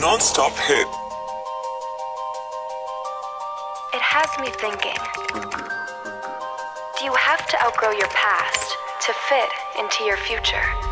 Non-stop hit. It has me thinking. Do you have to outgrow your past to fit into your future?